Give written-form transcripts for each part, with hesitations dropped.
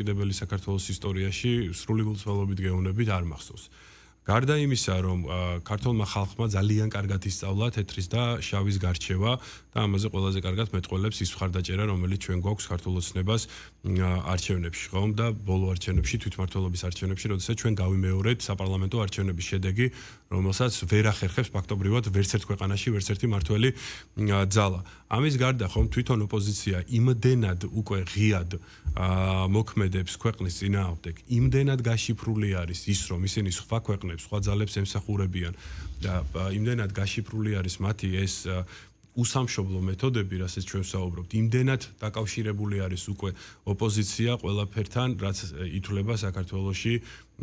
დამოუკიდებელი საქართველოს ისტორიაში სრული გულწრფელობით გეუბნებით არ მახსოვს. გარდა იმისა, რომ ქართულმა ხალხმა ძალიან კარგად ისწავლა თეთრის და შავის გარჩევა და ამაზე ყველაზე კარგად მეტყველებს ის მხარდაჭერა, რომელიც ჩვენ გვაქვს ქართულ ოცნებას არჩევნებში, ხომ და ბოლო არჩევნებში, თვითმმართველობის არჩევნებში, როდესაც ჩვენ გავიმეორეთ საპარლამენტო არჩევნების შედეგი, რომელსაც ვერ ახერხებს ფაქტობრივად ვერც ერთ ქვეყანაში, ვერც ერთი მართველი ძალა. ამის გარდა, ხომ თვითონ ოპოზიცია იმდენად უკვე ღიად მოქმედებს ქვეყნის წინააღმდეგ, იმდენად გაშიფრული არის ის, რომ ისინი სხვა ქვეყნებს, სხვა ძალებს ემსახურებიან და იმდენად გაშიფრული არის მათი ეს უსამშობლო მეთოდები, რასაც ჩვენ ვსაუბრობთ, იმდენად დაკავშირებული არის უკვე ოპოზიცია ყველაფერთან, რაც ითვლება საქართველოში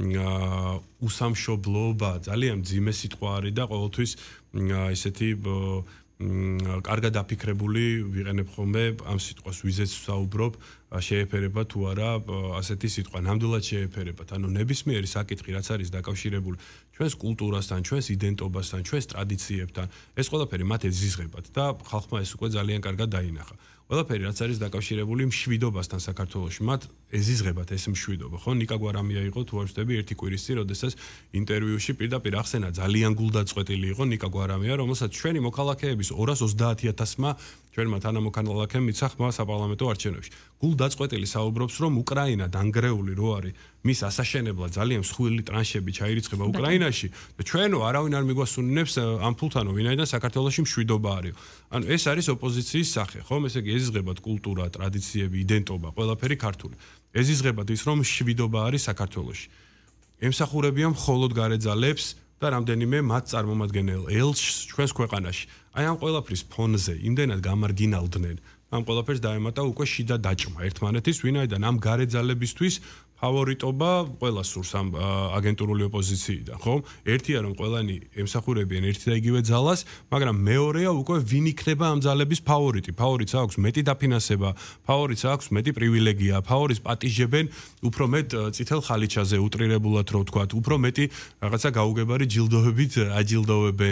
უსამშობლოობა, ძალიან მძიმე სიტყვა არის და ყოველთვის ესეთი კარგად დაფიქრებული ვიყენებ ხოლმე ამ სიტყვას, ვიზეც ვსაუბრობ, შეეფერება თუ არა ასეთი სიტყვა, ნამდვილად შეეფერებათ. ანუ ნებისმიერი საკითხი, რაც არის დაკავშირებული ჩვენს კულტურასთან, ჩვენს იდენტობასთან, ჩვენს ტრადიციებთან, ეს ყველაფერი მათ ეზიზღებათ და ხალხმა ეს უკვე ძალიან კარგად დაინახა. ყველაფერი, რაც არის დაკავშირებული მშვიდობასთან საქართველოში, მათ ეზიზღებათ ეს მშვიდობა, ხო? ნიკა გვარამია იყო, თუ არ ვცდები, ერთი კვირის წინ, როდესაც ინტერვიუში პირდაპირ ახსენა, ძალიან გულდაწყვეტილი იყო ნიკა გვარამია, რომელსაც ჩვენი მოქალაქეების 230,000-მა ჩვენმა თანამოქალაქემ მიცა ხმა საპარლამენტო არჩევნებში. გულდაწყვეტილი საუბრობს, რომ უკრაინა დანგრეული რო არის, მის ასაშენებლად ძალიან მსხვილი ტრანშები ჩაირიცხება უკრაინაში და ჩვენო არავინ არ მიგვასუნინებს ამ ფულთანო, ვინაიდან საქართველოში მშვიდობა არის. ანუ ეს არის ოპოზიციის სახე, ხო? ესე იგი ეზიზღებათ კულტურა, ტრადიციები, იდენტობა, ყველაფერი ქართული. ეზიზღებათ ის, რომ მშვიდობა არის საქართველოში. ემსახურებიან მხოლოდ გარეძალებს და რამდენიმე მათ წარმომადგენელ ელჩს ჩვენს ქვეყანაში. აი ამ ყველაფრის ფონზე იმდენად გამარგინალდნენ, ამ ყველაფერს დაემატა უკვე შიდა დაჭმა ერთმანეთის, ვინაიდან ამ გარეძალებისთვის ფავორიტობა ყველა სურს ამ აგენტურული ოპოზიციიდან, ხო? ერთია რომ ყველანი ემსახურებიან ერთი და იგივე ძალას, მაგრამ მეორეა უკვე ვინ იქნება ამ ძალების ფავორიტი. ფავორიტს აქვს მეტი დაფინანსება, ფავორიტს აქვს მეტი პრივილეგია, ფავორიტს პატიჟებენ უფრო მეტ წითელ ხალიჩაზე უტრირებულად რო ვთქვათ, უფრო მეტი რაღაცა გაუგებარი ჯილდოებით აჯილდოვებენ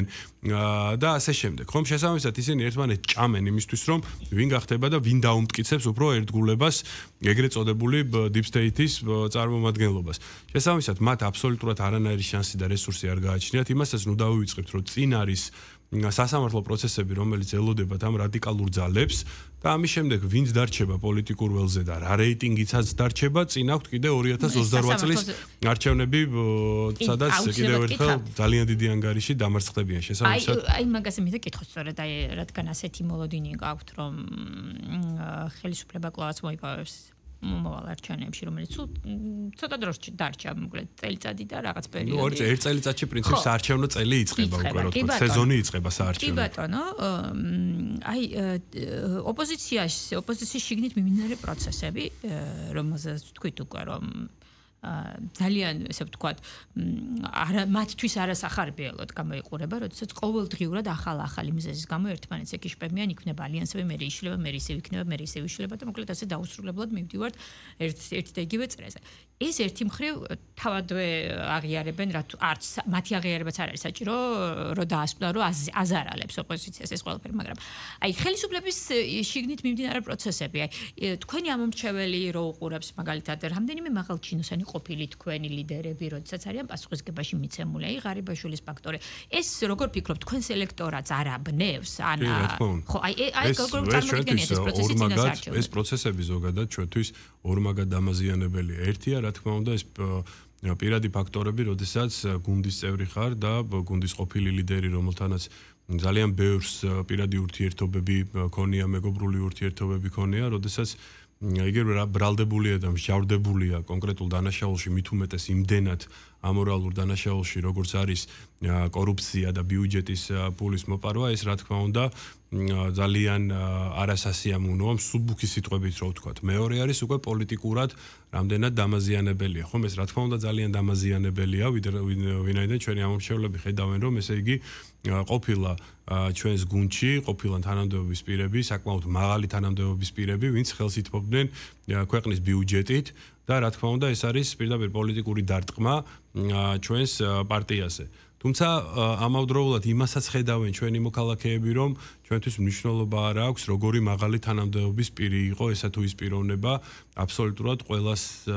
და ასე შემდეგ. ხომ შესაბამისად ისინი ერთმანეთს ჭამენ იმისთვის, რომ ვინ გახდება და ვინ დაუმტკიცებს უფრო ერთგულებას ეგრეთ წოდებული deep state-ის წარმომადგენლობას. შესაბამისად, მათ აბსოლუტურად არანაირი შანსი და რესურსი არ გააჩნიათ. იმასაც ნუ დავივიწყებთ, რომ წინ არის სასამართლო პროცესები, რომელიც ელოდებათ ამ რადიკალურ ძალებს და ამის შემდეგ ვინც დარჩება პოლიტიკურ ველზე და რა რეიტინგიცაც დარჩება, წინ აქვთ კიდე 2028 წლის არჩევნები, სადაც კიდევ ერთხელ ძალიან დიდი ანგარიში დამარცხდებიან შესაბამისად. აი მაგაზე მინდა კითხოს სწორედ აი რადგან ასეთი მოლოდინი გაქვთ, რომ ხელისუფლება კვლავაც მოიპოვებს მომავალ არჩევნებში, რომელიც ცოტა დროს დარჩა, მოკლედ წელიწადი და რაღაც პერიოდი. ნუ ერთ წელიწადში პრინციპს საარჩევნო წელი იწყება უკვე, რო თქვა, სეზონი იწყება საარჩევნო. კი ბატონო, აი ოპოზიციის შიგნით მიმდინარე პროცესები, რომელზეც თქვით უკვე, რომ ძალიან ესე ვთქვათ, მათთვის არასახარბიელოდ გამოიყურება, როდესაც ყოველდღიურად ახალი მიზეზის გამო ერთმანეთს ეკიშებიან, იქნება ალიანსები, მე იშლება, მე ისევ იქნება, მე ისევ იშლება და მოკლედ ასე დაუსრულებლად მივდივართ ერთ და იგივე წრეზე. ეს ერთი მხრივ თავადვე აღიარებენ, არც მათი აღიარებაც არ არის საჭირო, რომ დაასკვნა, რომ აზარალებს ოპოზიციას ეს ყველაფერი, მაგრამ აი ხელისუფლების შიგნით მიმდინარე პროცესები, აი თქვენი ამომრჩეველი რო უყურებს მაგალითად, რამდენიმე მაღალჩინოსანი ყოფილი თქვენი ლიდერები, როდესაც არიან პასუხისგებაში მიცემული, აი ღარიბაშვილის ფაქტორი. ეს როგორ ფიქრობთ, თქვენს ელექტორატს არ აბნევს? ან ხო, აი როგორ წარმოიდგენიათ ეს პროცესი წინასაარჩევნო? ეს პროცესები ზოგადად ჩვენთვის ორმაგად დამაზიანებელია. ერთია, რა თქმა უნდა, ეს პირადი ფაქტორები, როდესაც გუნდის წევრი ხარ და გუნდის ყოფილი ლიდერი, რომელთანაც ძალიან ბევრს პირადი ურთიერთობები ქონია, მეგობრული ურთიერთობები ქონია, როდესაც იგივე ბრალდებულია და მსჯავრდებულია კონკრეტულ დანაშაულში, მით უმეტეს იმდენად ამორალურ დანაშაულში, როგორც არის კორუფცია და ბიუჯეტის პულის მოპარვა, ეს რა თქმა უნდა ძალიან არასასიამოვნოა, მსუბუქი სიტყვებით რო ვთქვათ. მეორე არის უკვე პოლიტიკურად რამდენად დამაზიანებელია. ხომ ეს რა თქმა უნდა ძალიან დამაზიანებელია, ვინაიდან ჩვენი ამომრჩევლები ხედავენ, რომ ესე იგი ყოფილა ჩვენს გუნდში, ყოფილა თანამდებობის პირები, საკმაოდ მაღალი თანამდებობის პირები, ვინც ხელს ითმობდნენ ქვეყნის ბიუჯეტით და რა თქმა უნდა ეს არის პირდაპირ პოლიტიკური დარტყმა ჩვენს პარტიაზე. თუმცა ამავდროულად იმასაც ხედავენ ჩვენი მოქალაქეები, რომ ჩვენთვის მნიშვნელობა არ აქვს, როგორი მაღალი თანამდებობის პირი იყო ესა თუ ის პიროვნება, აბსოლუტურად ყველას